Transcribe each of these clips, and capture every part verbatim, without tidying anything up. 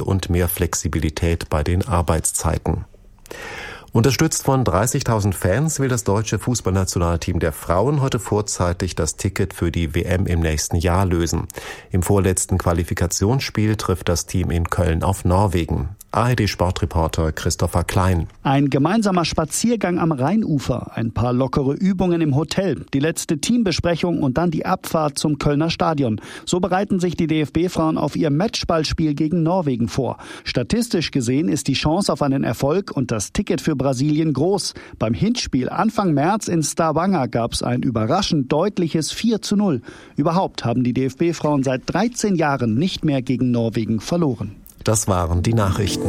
und mehr Flexibilität bei den Arbeitszeiten. Unterstützt von dreißigtausend Fans will das deutsche Fußballnationalteam der Frauen heute vorzeitig das Ticket für die W M im nächsten Jahr lösen. Im vorletzten Qualifikationsspiel trifft das Team in Köln auf Norwegen. A R D-Sportreporter Christopher Klein. Ein gemeinsamer Spaziergang am Rheinufer, ein paar lockere Übungen im Hotel, die letzte Teambesprechung und dann die Abfahrt zum Kölner Stadion. So bereiten sich die D F B-Frauen auf ihr Matchballspiel gegen Norwegen vor. Statistisch gesehen ist die Chance auf einen Erfolg und das Ticket für Brasilien groß. Beim Hinspiel Anfang März in Stavanger gab es ein überraschend deutliches vier zu null. Überhaupt haben die D F B-Frauen seit dreizehn Jahren nicht mehr gegen Norwegen verloren. Das waren die Nachrichten.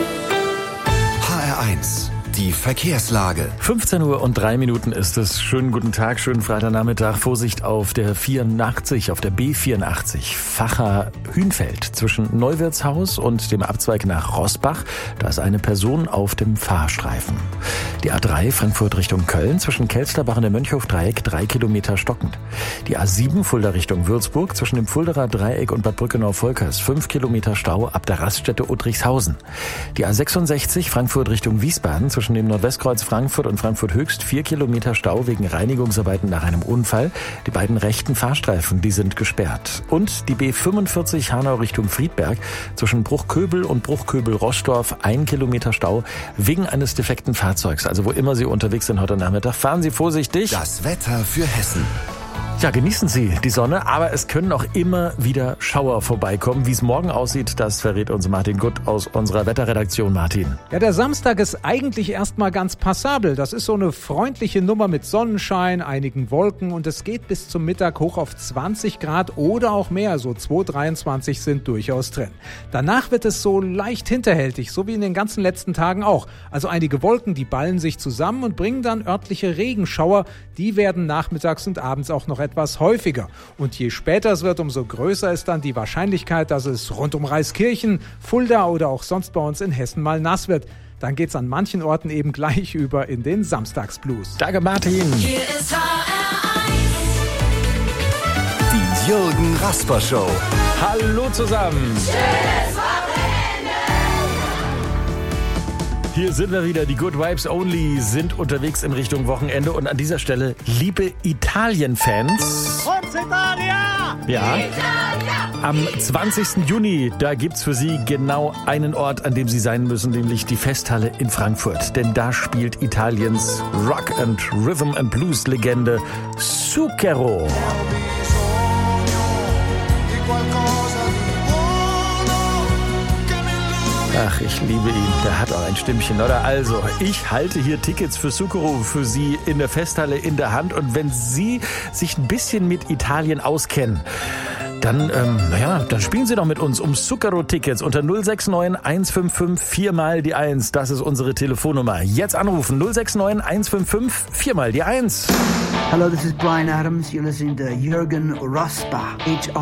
H R eins, die Verkehrslage. fünfzehn Uhr und drei Minuten ist es. Schönen guten Tag, schönen Freitagnachmittag. Vorsicht auf der vierundachtzig, auf der B vierundachtzig, Vacha-Hünfeld zwischen Neuwirtshaus und dem Abzweig nach Roßbach. Da ist eine Person auf dem Fahrstreifen. Die A drei Frankfurt Richtung Köln zwischen Kelsterbach und dem Mönchhofdreieck drei Kilometer stockend. Die A sieben Fulda Richtung Würzburg zwischen dem Fulderer Dreieck und Bad Brückenau-Volkers fünf Kilometer Stau ab der Raststätte Uttrichshausen. Die A sechsundsechzig Frankfurt Richtung Wiesbaden zwischen dem Nordwestkreuz Frankfurt und Frankfurt Höchst vier Kilometer Stau wegen Reinigungsarbeiten nach einem Unfall. Die beiden rechten Fahrstreifen, die sind gesperrt. Und die B fünfundvierzig Hanau Richtung Friedberg zwischen Bruchköbel und Bruchköbel-Roschdorf ein Kilometer Stau wegen eines defekten Fahrzeugs. Also wo immer Sie unterwegs sind heute Nachmittag, fahren Sie vorsichtig. Das Wetter für Hessen. Ja, genießen Sie die Sonne, aber es können auch immer wieder Schauer vorbeikommen. Wie es morgen aussieht, das verrät uns Martin Gutt aus unserer Wetterredaktion. Martin. Ja, der Samstag ist eigentlich erstmal ganz passabel. Das ist so eine freundliche Nummer mit Sonnenschein, einigen Wolken und es geht bis zum Mittag hoch auf zwanzig Grad oder auch mehr. So zwei Komma dreiundzwanzig sind durchaus drin. Danach wird es so leicht hinterhältig, so wie in den ganzen letzten Tagen auch. Also einige Wolken, die ballen sich zusammen und bringen dann örtliche Regenschauer. Die werden nachmittags und abends auch noch etwas häufiger. Und je später es wird, umso größer ist dann die Wahrscheinlichkeit, dass es rund um Reiskirchen, Fulda oder auch sonst bei uns in Hessen mal nass wird. Dann geht's an manchen Orten eben gleich über in den Samstagsblues. Danke, Martin. Hier ist H R eins. Die Jürgen Rasper Show. Hallo zusammen. Schönes Wochenende. Hier sind wir wieder, die Good Vibes Only sind unterwegs in Richtung Wochenende und an dieser Stelle, liebe Italien-Fans. Forza Italia! Ja, am zwanzigsten Juni, da gibt's für Sie genau einen Ort, an dem Sie sein müssen, nämlich die Festhalle in Frankfurt. Denn da spielt Italiens Rock and Rhythm and Blues Legende Zucchero. Ach, ich liebe ihn. Der hat auch ein Stimmchen, oder? Also, ich halte hier Tickets für Zucchero für Sie in der Festhalle in der Hand. Und wenn Sie sich ein bisschen mit Italien auskennen, dann, ähm, naja, dann spielen Sie doch mit uns um Zucchero-Tickets unter null sechs neun eins fünf fünf vier mal die eins. Das ist unsere Telefonnummer. Jetzt anrufen null sechs neun eins fünf fünf vier mal die eins. Hello, this is Brian Adams. You're listening to Jürgen Rasper. H